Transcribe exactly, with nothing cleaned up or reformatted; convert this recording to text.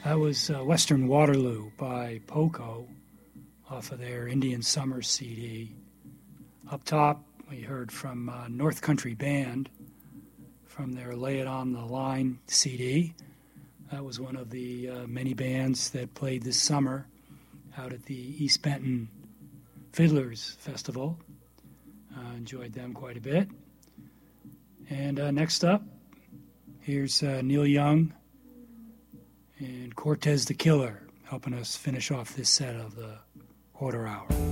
That was uh, Western Waterloo by Poco off of their Indian Summer C D. Up top, we heard from uh, North Country Band from their Lay It On the Line C D. That was one of the uh, many bands that played this summer out at the East Benton Fiddlers Festival. Uh, enjoyed them quite a bit. And uh, next up, here's uh, Neil Young and Cortez the Killer helping us finish off this set of the quarter hour.